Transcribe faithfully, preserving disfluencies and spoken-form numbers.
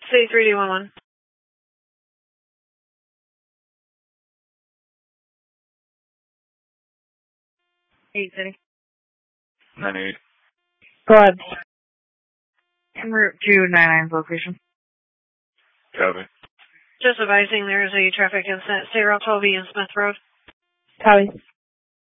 C three D one one. eight City. nine eight. Go ahead. En route to nine nine's location. Copy. Just advising there is a traffic incident, State Route twelve E and Smith Road. Copy.